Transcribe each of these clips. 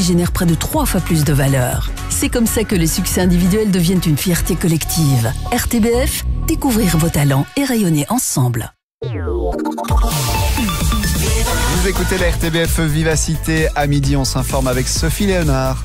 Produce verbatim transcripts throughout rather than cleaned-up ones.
génère près de trois fois plus de valeur. C'est comme ça que les succès individuels deviennent une fierté collective. R T B F, découvrir vos talents et rayonner ensemble. Vous écoutez la R T B F Vivacité. À midi, on s'informe avec Sophie Léonard.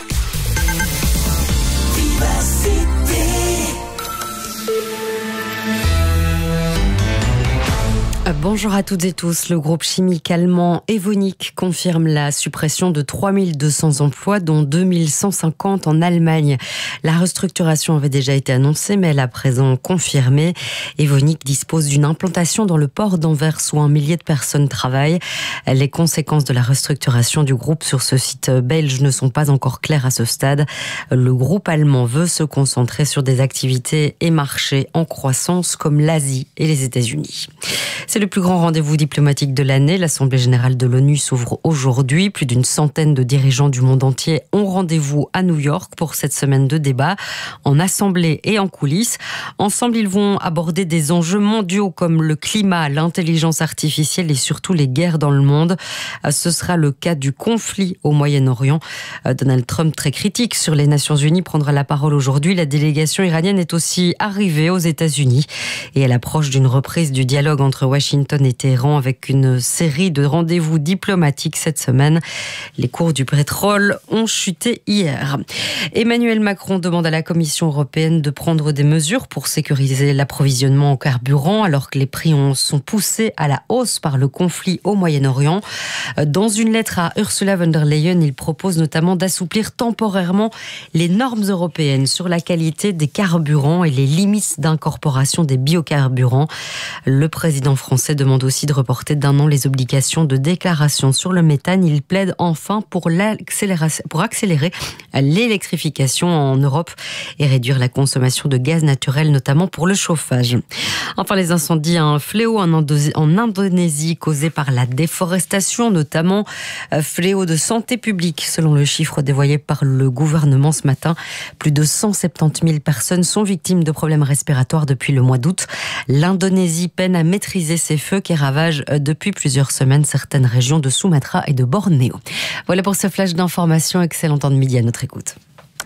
Bonjour à toutes et tous. Le groupe chimique allemand Evonik confirme la suppression de trois mille deux cents emplois, dont deux mille cent cinquante en Allemagne. La restructuration avait déjà été annoncée, mais elle a à présent confirmé. Evonik dispose d'une implantation dans le port d'Anvers où un millier de personnes travaillent. Les conséquences de la restructuration du groupe sur ce site belge ne sont pas encore claires à ce stade. Le groupe allemand veut se concentrer sur des activités et marchés en croissance comme l'Asie et les États-Unis. C'est le plus grand rendez-vous diplomatique de l'année. L'Assemblée générale de l'ONU s'ouvre aujourd'hui. Plus d'une centaine de dirigeants du monde entier ont rendez-vous à New York pour cette semaine de débat, en assemblée et en coulisses. Ensemble, ils vont aborder des enjeux mondiaux comme le climat, l'intelligence artificielle et surtout les guerres dans le monde. Ce sera le cas du conflit au Moyen-Orient. Donald Trump, très critique sur les Nations Unies, prendra la parole aujourd'hui. La délégation iranienne est aussi arrivée aux États-Unis et elle approche d'une reprise du dialogue entre Washington et Téhéran avec une série de rendez-vous diplomatiques cette semaine. Les cours du pétrole ont chuté hier. Emmanuel Macron demande à la Commission européenne de prendre des mesures pour sécuriser l'approvisionnement en carburant alors que les prix ont, sont poussés à la hausse par le conflit au Moyen-Orient. Dans une lettre à Ursula von der Leyen, il propose notamment d'assouplir temporairement les normes européennes sur la qualité des carburants et les limites d'incorporation des biocarburants. Le président français demande aussi de reporter d'un an les obligations de déclaration sur le méthane. Il plaide enfin pour, pour accélérer l'électrification en Europe et réduire la consommation de gaz naturel, notamment pour le chauffage. Enfin, les incendies, un fléau en Indonésie causé par la déforestation, notamment fléau de santé publique, selon le chiffre dévoilé par le gouvernement ce matin. Plus de cent soixante-dix mille personnes sont victimes de problèmes respiratoires depuis le mois d'août. L'Indonésie peine à maîtriser ces feux qui ravagent depuis plusieurs semaines certaines régions de Sumatra et de Bornéo. Voilà pour ce flash d'information. Excellent temps de midi à notre écoute.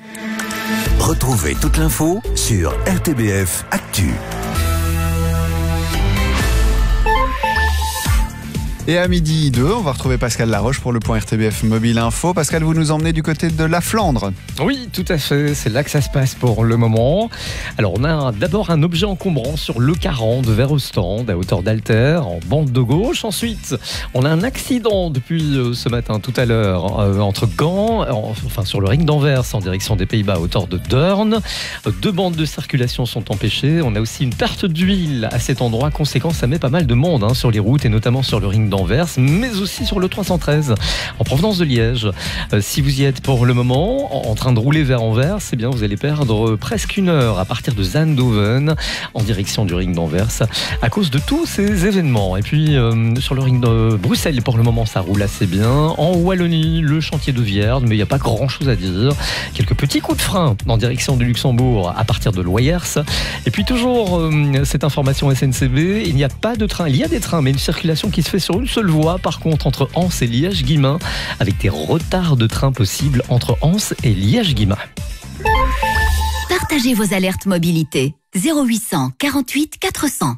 Retrouvez toute l'info sur R T B F Actu. Et à midi deux, on va retrouver Pascal Laroche pour le point R T B F Mobile Info. Pascal, vous nous emmenez du côté de la Flandre. Oui, tout à fait. C'est là que ça se passe pour le moment. Alors, on a d'abord un objet encombrant sur l'E quarante vers Ostende, à hauteur d'Alter, en bande de gauche. Ensuite, on a un accident depuis ce matin, tout à l'heure, euh, entre Gand, enfin sur le ring d'Anvers, en direction des Pays-Bas, à hauteur de Deurne. Deux bandes de circulation sont empêchées. On a aussi une perte d'huile à cet endroit. Conséquence, ça met pas mal de monde hein, sur les routes et notamment sur le ring d'Anvers. Anvers, mais aussi sur le trois cent treize en provenance de Liège. Euh, si vous y êtes pour le moment, en, en train de rouler vers Anvers, eh bien, vous allez perdre presque une heure à partir de Zandhoven en direction du ring d'Anvers à cause de tous ces événements. Et puis euh, sur le ring de Bruxelles, pour le moment, ça roule assez bien. En Wallonie, le chantier de Vierne, mais il n'y a pas grand chose à dire. Quelques petits coups de frein en direction du Luxembourg à partir de Loyers. Et puis toujours euh, cette information S N C B, il n'y a pas de train. Il y a des trains, mais une circulation qui se fait sur une seule voie, par contre, entre Anse et Liège-Guillemins, avec des retards de train possibles entre Anse et Liège-Guillemins. Partagez vos alertes mobilité. zéro huit cent quarante-huit quatre cents.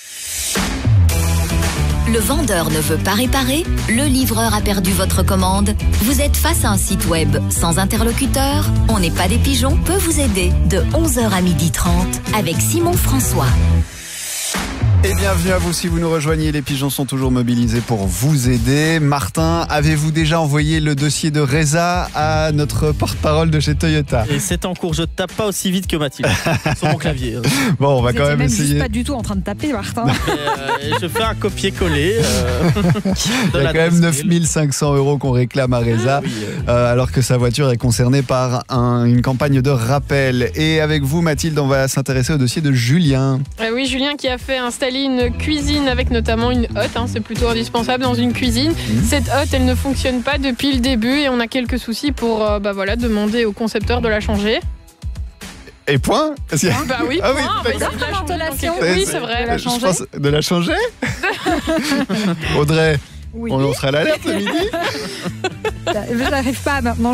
Le vendeur ne veut pas réparer, le livreur a perdu votre commande. Vous êtes face à un site web sans interlocuteur. On n'est pas des pigeons peut vous aider de onze heures à midi trente avec Simon François. Et bienvenue à vous si vous nous rejoignez. Les pigeons sont toujours mobilisés pour vous aider. Martin, avez-vous déjà envoyé le dossier de Reza à notre porte-parole de chez Toyota? Et c'est en cours, je ne tape pas aussi vite que Mathilde sur mon clavier. Bon, on va vous quand même, même essayer. Juste pas du tout en train de taper, Martin. Et, euh, et je fais un copier-coller. Euh, Il y a quand même neuf mille cinq cents euros qu'on réclame à Reza, oui, euh... euh, alors que sa voiture est concernée par un, une campagne de rappel. Et avec vous, Mathilde, on va s'intéresser au dossier de Julien. Euh, oui, Julien qui a fait installer une cuisine avec notamment une hotte, hein, c'est plutôt indispensable dans une cuisine. Mmh. Cette hotte, elle ne fonctionne pas depuis le début et on a quelques soucis pour euh, bah voilà, demander au concepteur de la changer. Et point Bah oui, ah point. Oui, bah, de la changer. Oui, c'est vrai. De la changer. Je pense de la changer Audrey, oui. on lancera l'alerte le midi. Je n'arrive pas maintenant.